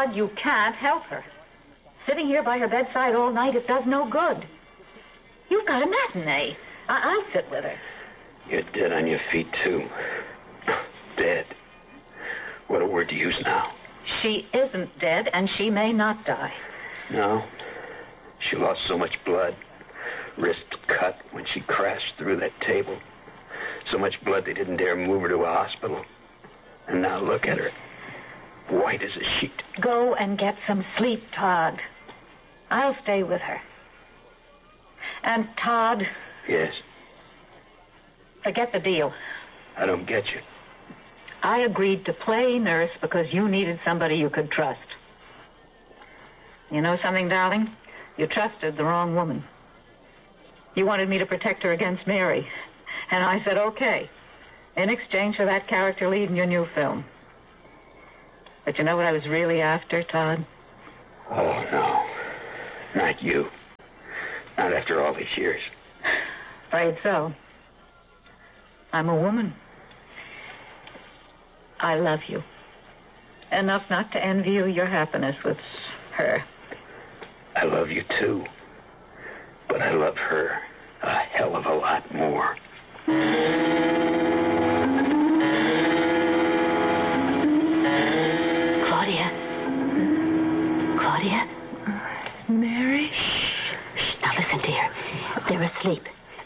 Todd, you can't help her. Sitting here by her bedside all night, it does no good. You've got a matinee. I'll sit with her. You're dead on your feet, too. Dead. What a word to use now. She isn't dead, and she may not die. No. She lost so much blood. Wrist cut when she crashed through that table. So much blood they didn't dare move her to a hospital. And now look at her. White as a sheet. Go and get some sleep, Todd. I'll stay with her. And Todd... Yes? Forget the deal. I don't get you. I agreed to play nurse because you needed somebody you could trust. You know something, darling? You trusted the wrong woman. You wanted me to protect her against Mary. And I said, okay, in exchange for that character lead in your new film. But you know what I was really after, Todd? Oh, no. Not you. Not after all these years. Afraid so. I'm a woman. I love you. Enough not to envy you your happiness with her. I love you, too. But I love her a hell of a lot more.